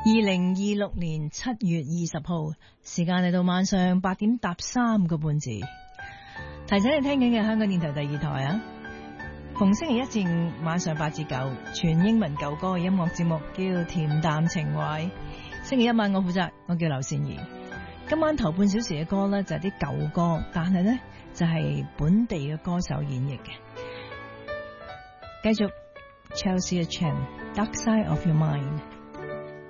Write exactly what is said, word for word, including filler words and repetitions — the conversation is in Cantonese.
二零二六年七月二十號，時間嚟到晚上八點搭三個半字。提醒你聽緊嘅香港電台第二台啊，逢星期一至五晚上八至九，全英文舊歌嘅音樂節目叫《恬淡情懷》。星期一晚我負責，我叫劉善儀。今晚頭半小時嘅歌呢，就係啲舊歌，但係呢，就係本地嘅歌手演繹嘅。繼續 Chelsea Chan Dark Side of Your Mind。